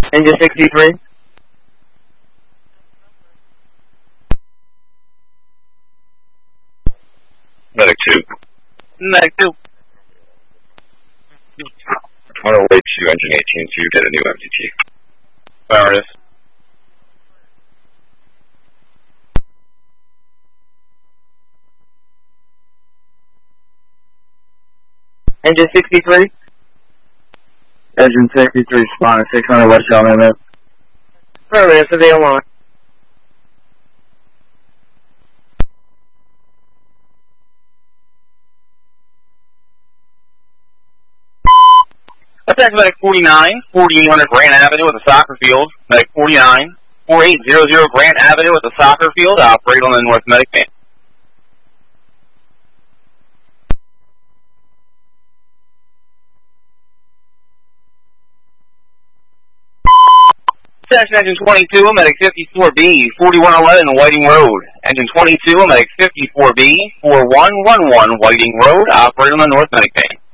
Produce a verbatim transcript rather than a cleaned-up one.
Engine sixty-three. Medic two. Medic two. On our way to engine eighteen to get a new M D T. Affirmative. Engine sixty-three. Engine sixty-three, spawn at six hundred West Alabama. Affirmative, Seville on. Attack Medic forty-nine, forty-eight hundred Grant Avenue at the soccer field. Medic forty-nine, forty-eight hundred Grant Avenue at the soccer field. Operate on the North Medic Main. Section Engine twenty-two, Medic fifty-four B, forty-one eleven Whiting Road. Engine twenty-two, Medic fifty-four B, forty-one eleven Whiting Road. Operate on the North Medic Main.